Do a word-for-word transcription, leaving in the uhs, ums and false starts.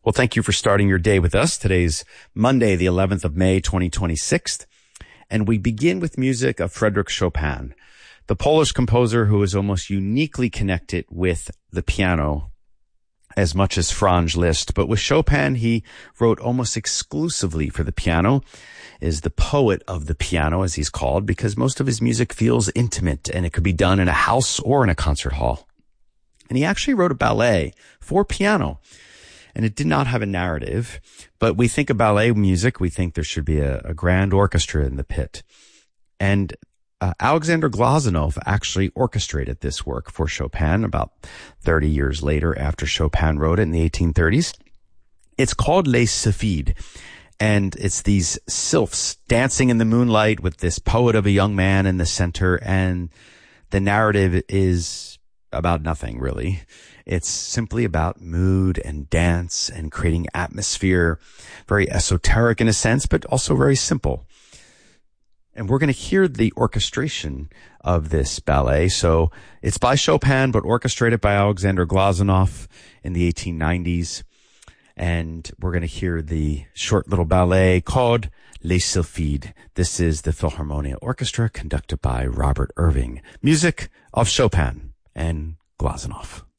Well, thank you for starting your day with us. Today's Monday, the eleventh of May, twenty twenty-six. And we begin with music of Frédéric Chopin, the Polish composer who is almost uniquely connected with the piano as much as Franz Liszt. But with Chopin, he wrote almost exclusively for the piano, is the poet of the piano, as he's called, because most of his music feels intimate and it could be done in a house or in a concert hall. And he actually wrote a ballet for piano. And it did not have a narrative, but we think of ballet music, we think there should be a, a grand orchestra in the pit. And uh, Alexander Glazunov actually orchestrated this work for Chopin about thirty years later after Chopin wrote it in the eighteen thirties. It's called Les Sylphides, and it's these sylphs dancing in the moonlight with this poet of a young man in the center, and the narrative is about nothing, really. It's simply about mood and dance and creating atmosphere, very esoteric in a sense, but also very simple. And we're going to hear the orchestration of this ballet. So it's by Chopin, but orchestrated by Alexander Glazunov in the eighteen nineties. And we're going to hear the short little ballet called Les Sylphides. This is the Philharmonia Orchestra conducted by Robert Irving. Music of Chopin and Glazunov.